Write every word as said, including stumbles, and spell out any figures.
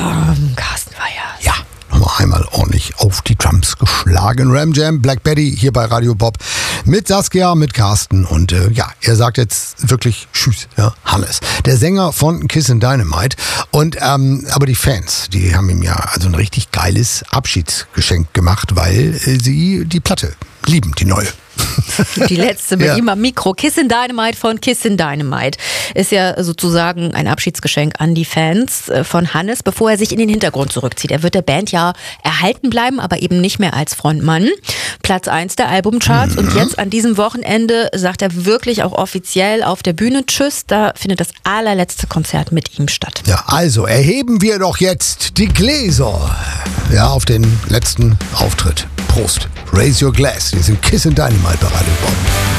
Bam, Carsten Weihers. Ja, nochmal einmal ordentlich auf die Drums geschlagen. Ram Jam, Black Betty hier bei Radio Bob mit Saskia, mit Carsten und äh, ja, er sagt jetzt wirklich Tschüss, ja, Hannes, der Sänger von Kissin' Dynamite und ähm, aber die Fans, die haben ihm ja also ein richtig geiles Abschiedsgeschenk gemacht, weil äh, sie die Platte lieben, die neue. Die letzte mit Ja. ihm am Mikro. Kissin' Dynamite von Kissin' Dynamite ist ja sozusagen ein Abschiedsgeschenk an die Fans von Hannes, bevor er sich in den Hintergrund zurückzieht. Er wird der Band ja erhalten bleiben, aber eben nicht mehr als Frontmann. Platz eins der Albumcharts mhm. und jetzt an diesem Wochenende sagt er wirklich auch offiziell auf der Bühne Tschüss. Da findet das allerletzte Konzert mit ihm statt. Ja, also erheben wir doch jetzt die Gläser ja, auf den letzten Auftritt. Prost. Raise your glass. Wir sind Kissin' Dynamite bei Radio Bob.